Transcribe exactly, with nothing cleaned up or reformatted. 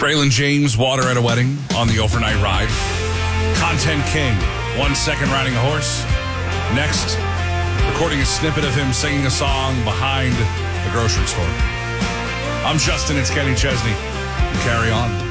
Braylon James, Water at a Wedding on the overnight ride. Content King, one second riding a horse. Next, recording a snippet of him singing a song behind the grocery store. I'm Justin, it's Kenny Chesney. Carry on.